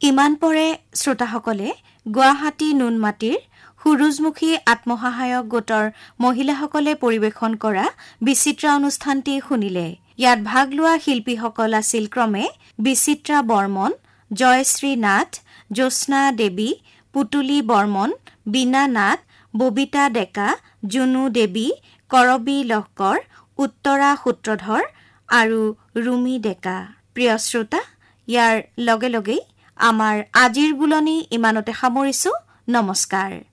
ইমান পৰে শ্ৰোতাসকলে গুৱাহাটী নুনমাটিৰ সুৰুজমুখী আত্মসহায়ক গোটৰ মহিলাসকলে পৰিৱেশন কৰা বিচিত্ৰা অনুষ্ঠানটি শুনিলে। ইয়াত ভাগ লোৱা শিল্পীসকল আছিল ক্ৰমে বিচিত্ৰা বৰ্মন, জয়শ্ৰী নাথ, জ্যোৎস্না দেৱী, পুতুলি বৰ্মন, বীণা নাথ, ববিতা ডেকা, জুনু দেৱী, কৰবী লহকৰ, উত্তৰা সূত্ৰধৰ আৰু ৰুমি ডেকা। প্ৰিয় শ্ৰোতা, ইয়াৰ লগে লগেই আমাৰ আজিৰ বুলনি ইমানতে সামৰিছো। নমস্কাৰ।